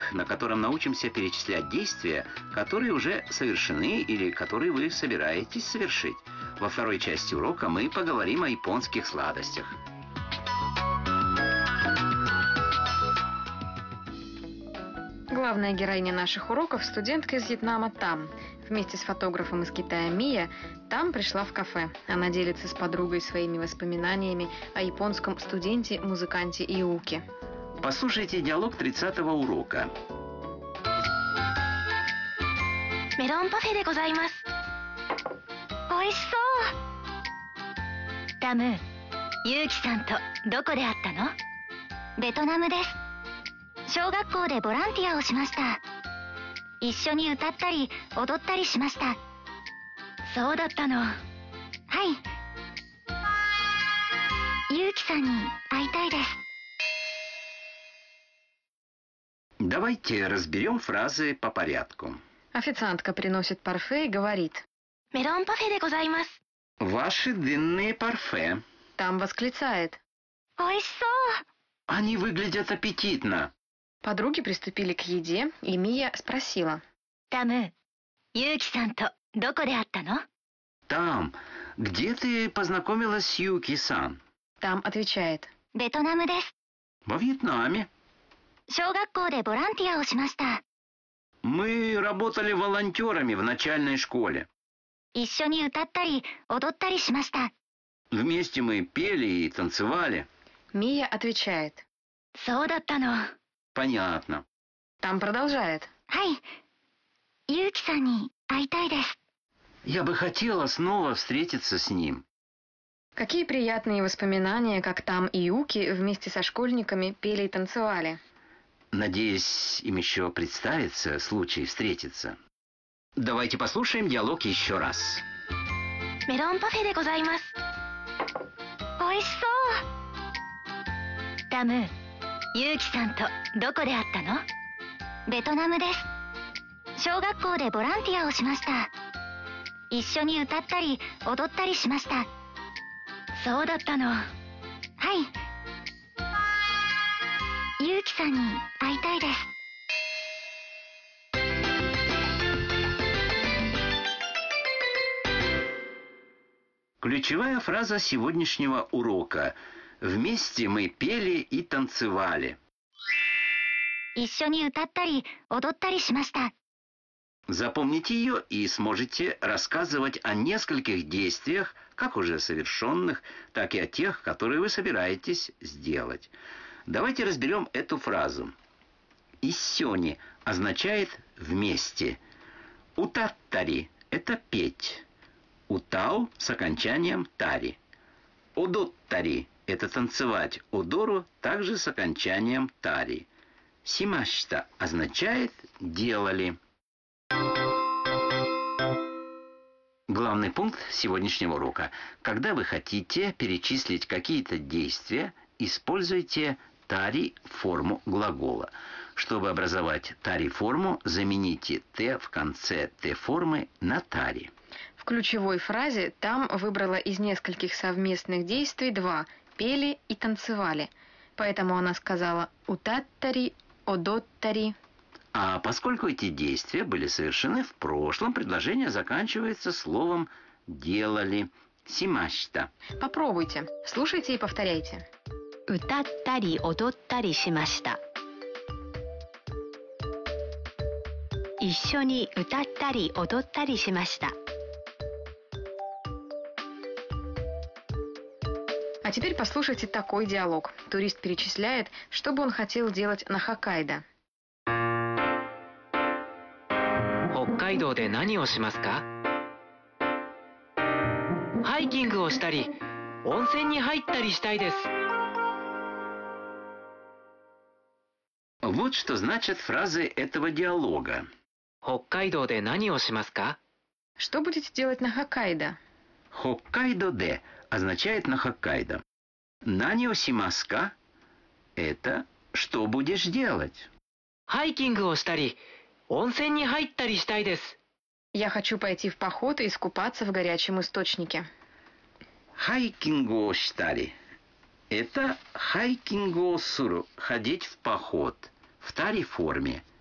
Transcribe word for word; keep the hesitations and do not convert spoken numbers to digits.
на котором научимся перечислять действия, которые уже совершены или которые вы собираетесь совершить. Во второй части урока мы поговорим о японских сладостях. Главная героиня наших уроков – студентка из Вьетнама Там. Вместе с фотографом из Китая Мия Там пришла в кафе. Она делится с подругой своими воспоминаниями о японском студенте-музыканте Иуки. Послушайте диалог тридцатого урока. メロンパフェでございます。おいしそう。タム、ユウキさんとどこで会ったの？ベトナムです。小学校でボランティアをしました。一緒に歌ったり踊ったりしました。そうだったの。はい。ユウキさんに会いたいです。 Давайте разберем фразы по порядку. Официантка приносит парфе и говорит: メロンパフェでございます。 Ваши дынные парфе. Там восклицает: おいしそう。 Они выглядят аппетитно. Подруги приступили к еде, и Мия спросила: タム、ユウキさんとどこで会ったの？ Там, где ты познакомилась с Юки-сан? Там отвечает: ベトナムです。 Во Вьетнаме. 小学校でボランティアをしました。 Мы работали волонтерами в начальной школе. 一緒に歌ったり踊ったりしました。 Вместе мы пели и танцевали. Мия отвечает: そうだったの。 Понятно. Там продолжает: はい。ユウキさんに会いたいです。 Я бы хотела снова встретиться с ним. Какие приятные воспоминания, как Там и Юки вместе со школьниками пели и танцевали. Надеюсь, им еще представится случай встретиться. Давайте послушаем диалог еще раз. メロンパフェでございます。おいしそう。タム、ユウキさんとどこで会ったの？ベトナムです。小学校でボランティアをしました。一緒に歌ったり踊ったりしました。そうだったの。はい。ユウキさんに会いたいです。 Ключевая фраза сегодняшнего урока. Вместе мы пели и танцевали. 一緒に歌ったり踊ったりしました。 Запомните ее и сможете рассказывать о нескольких действиях, как уже совершенных, так и о тех, которые вы собираетесь сделать. Давайте разберем эту фразу. «Иссёни» означает «вместе». «Утаттари» — это «петь». «Утау» с окончанием «тари». «Одоттари» — это «танцевать». «Одору» также с окончанием «тари». «Симашта» означает «делали». Главный пункт сегодняшнего урока. Когда вы хотите перечислить какие-то действия, используйте тари-форму глагола. Чтобы образовать тари-форму, замените «т» в конце «т» на «тари». В ключевой фразе Там выбрала из нескольких совместных действий два – пели и танцевали. Поэтому она сказала «утаттари», «одоттари». А поскольку эти действия были совершены в прошлом, предложение заканчивается словом «делали». «Симашта». Попробуйте, слушайте и повторяйте. 歌ったり踊ったりしました。一緒に歌ったり踊ったりしました。 А теперь послушайте такой диалог. Турист перечисляет, что бы он хотел делать на Хоккайдо. 北海道で何をしますか？ハイキングをしたり、温泉に入ったりしたいです。 Вот что значат фразы этого диалога. 北海道で何をしますか? Что будете делать на Хоккайдо? Хоккайдо-де означает на Хоккайдо. Нанио симаска – это что будешь делать? ハイキングをしたり、温泉に入ったりしたいです。 Я хочу пойти в поход и искупаться в горячем источнике. Хайкингу штари – это хайкингу суру – ходить в поход в тари форме.